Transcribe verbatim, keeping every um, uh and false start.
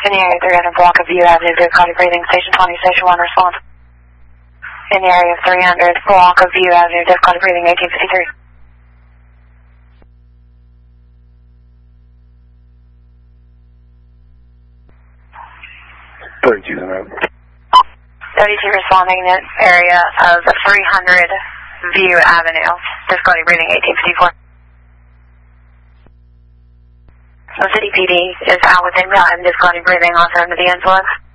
In the area three hundred block of View Avenue, difficulty breathing, station twenty, station one, response. In the area three hundred block of View Avenue, difficulty breathing, eighteen fifty-three. thirty-two, thirty-two responding in the area of three hundred View Avenue, difficulty breathing, eighteen fifty-four. The city P D is out with him, difficulty breathing, also under the influence.